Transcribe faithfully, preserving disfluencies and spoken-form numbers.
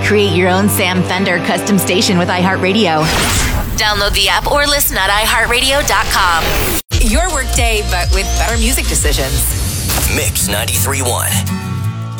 Create your own Sam Fender custom station with iHeartRadio. Download the app or listen at i heart radio dot com. Your workday, but with better music decisions. Mix ninety-three point one.